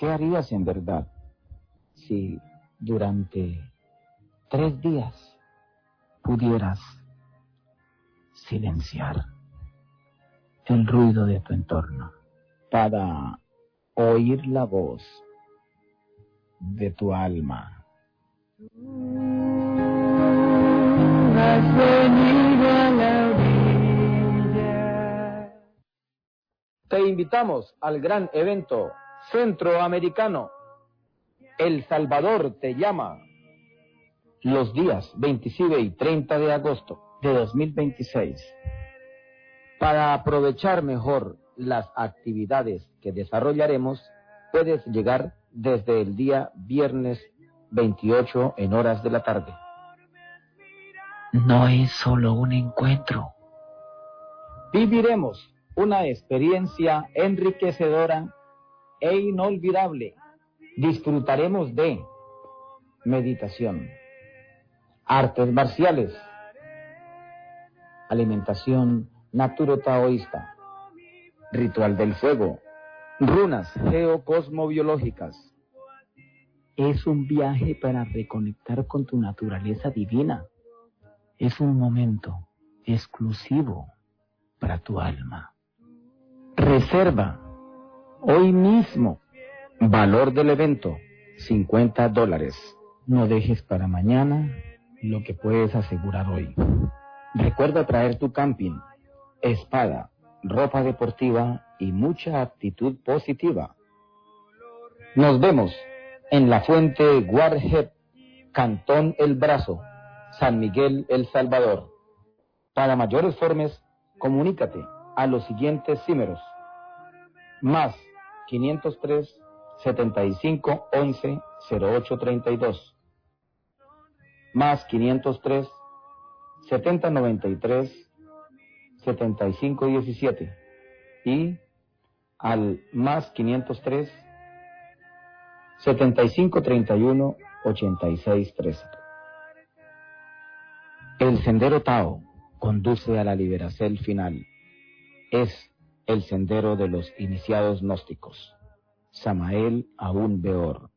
¿Qué harías en verdad si durante 3 días pudieras silenciar el ruido de tu entorno para oír la voz de tu alma? Has venido a la orilla. Te invitamos al gran evento centroamericano. El Salvador te llama. Los días 27 y 30 de agosto de 2026. Para aprovechar mejor las actividades que desarrollaremos, puedes llegar desde el día viernes 28 en horas de la tarde. No es solo un encuentro. Viviremos una experiencia enriquecedora e inolvidable. Disfrutaremos de meditación, artes marciales, alimentación naturo-taoísta, ritual del fuego, runas geocosmobiológicas. Es un viaje para reconectar con tu naturaleza divina. Es un momento exclusivo para tu alma. Reserva hoy mismo. Valor del evento, $50. No dejes para mañana lo que puedes asegurar hoy. Recuerda traer tu camping, espada, ropa deportiva y mucha actitud positiva. Nos vemos en la fuente Guarjep, Cantón El Brazo, San Miguel, El Salvador. Para mayores informes, comunícate a los siguientes números: más 503 75 11 08 32, más 503 70 93 75 17 y al más 503 75 31 86 13. El sendero Tao conduce a la liberación final. Es el sendero de los iniciados gnósticos. Samael Aún Beor.